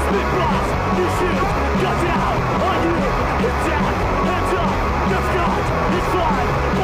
Spit blast, you shoot, cut down on you. Attack, hands up, the sky is flying.